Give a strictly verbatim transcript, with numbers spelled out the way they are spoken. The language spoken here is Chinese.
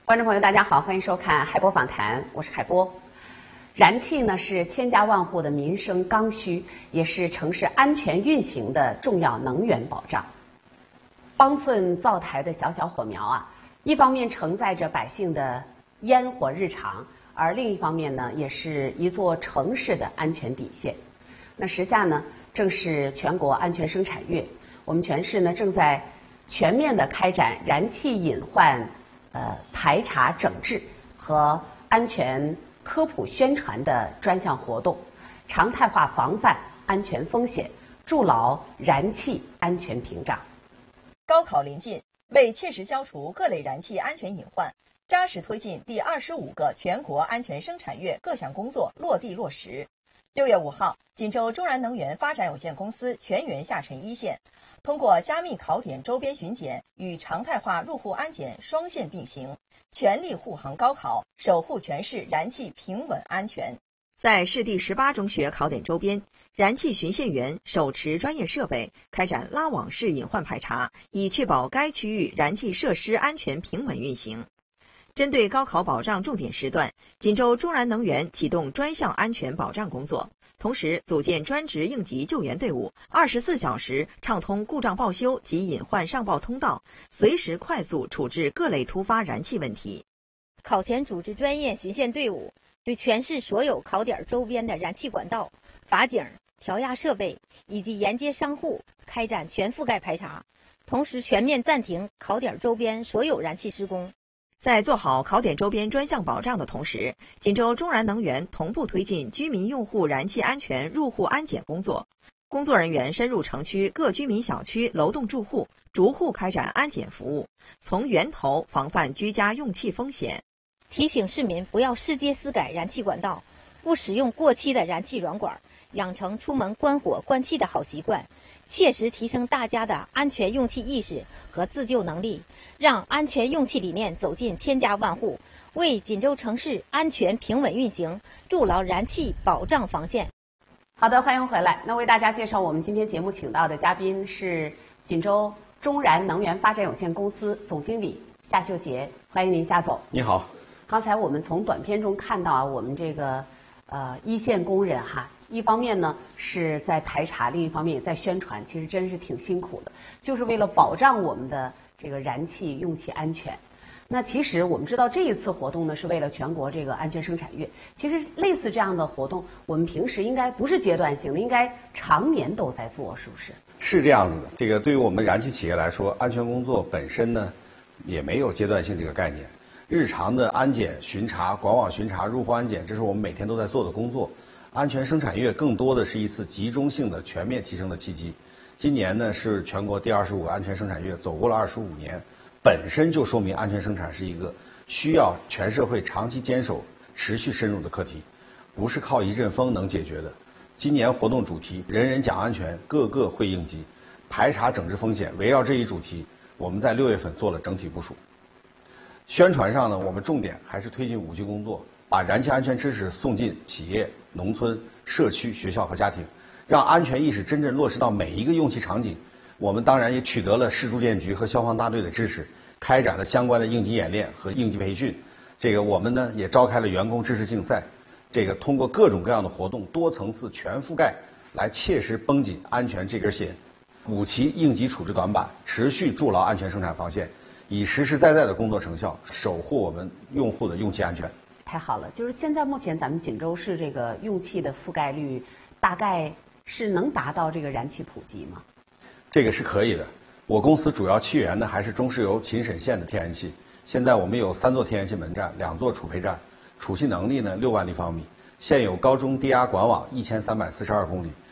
观众朋友，大家好，欢迎收看海波访谈，我是海波。燃气呢是千家万户的民生刚需，也是城市安全运行的重要能源保障。方寸灶台的小小火苗啊，一方面承载着百姓的烟火日常，而另一方面呢，也是一座城市的安全底线。那时下呢，正是全国安全生产月，我们全市呢正在全面的开展燃气隐患呃排查整治和安全科普宣传的专项活动，常态化防范安全风险，筑牢燃气安全屏障。 高考临近，为切实消除各类燃气安全隐患，扎实推进第二十五个全国安全生产月各项工作落地落实。六月五号，锦州中燃能源发展有限公司全员下沉一线，通过加密考点周边巡检与常态化入户安检双线并行，全力护航高考，守护全市燃气平稳安全。在市第十八中学考点周边，燃气巡线员手持专业设备开展拉网式隐患排查，以确保该区域燃气设施安全平稳运行。针对高考保障重点时段，锦州中燃能源启动专项安全保障工作，同时组建专职应急救援队伍，二十四小时畅通故障报修及隐患上报通道，随时快速处置各类突发燃气问题。 考前组织专业巡线队伍，对全市所有考点周边的燃气管道、阀井、调压设备以及沿街商户开展全覆盖排查，同时全面暂停考点周边所有燃气施工。 在做好考点周边专项保障的同时，锦州中燃能源同步推进居民用户燃气安全入户安检工作。工作人员深入城区各居民小区楼栋住户，逐户开展安检服务，从源头防范居家用气风险。 提醒市民不要私接私改燃气管道，不使用过期的燃气软管，养成出门关火关气的好习惯，切实提升大家的安全用气意识和自救能力，让安全用气理念走进千家万户，为锦州城市安全平稳运行筑牢燃气保障防线。 好的，欢迎回来。那为大家介绍我们今天节目请到的嘉宾是锦州中燃能源发展有限公司总经理夏秀杰，欢迎您夏总。 你好。 刚才我们从短片中看到啊，我们这个呃一线工人哈，一方面呢是在排查，另一方面也在宣传，其实真是挺辛苦的，就是为了保障我们的这个燃气用气安全。那其实我们知道这一次活动呢是为了全国这个安全生产月，其实类似这样的活动，我们平时应该不是阶段性的，应该常年都在做，是不是？ 是这样子的。这个对于我们燃气企业来说，安全工作本身呢也没有阶段性这个概念。日常的安检、巡查、管网巡查、入户安检，这是我们每天都在做的工作。安全生产月更多的是一次集中性的全面提升的契机。今年呢是全国第二十五个安全生产月，走过了二十五年，本身就说明安全生产是一个需要全社会长期坚守、持续深入的课题，不是靠一阵风能解决的。今年活动主题“人人讲安全，个个会应急”，排查整治风险，围绕这一主题，我们在六月份做了整体部署。宣传上呢，我们重点还是推进五 G 工作，把燃气安全知识送进企业、农村、社区、学校和家庭，让安全意识真正落实到每一个用气场景。我们当然也取得了市住建局和消防大队的支持，开展了相关的应急演练和应急培训。这个我们呢也召开了员工知识竞赛，这个通过各种各样的活动，多层次全覆盖，来切实绷紧安全这根弦，补齐应急处置短板，持续筑牢安全生产防线。以实实在在的工作成效守护我们用户的用气安全。 太好了，就是现在目前咱们锦州市这个用气的覆盖率大概是能达到这个燃气普及吗？ 这个是可以的。我公司主要气源呢还是中石油秦沈县的天然气，现在我们有三座天然气门站，两座储配站，储气能力呢六万立方米，现有高中低压管网一千三百四十二公里，